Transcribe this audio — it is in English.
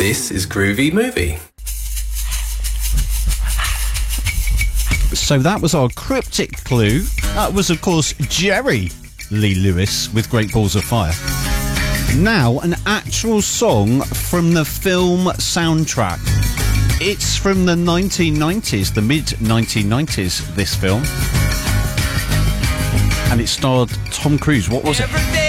This is Groovy Movie. So that was our cryptic clue. That was, of course, Jerry Lee Lewis with Great Balls of Fire. Now, an actual song from the film soundtrack. It's from the 1990s, the mid-1990s, this film. And it starred Tom Cruise. What was it?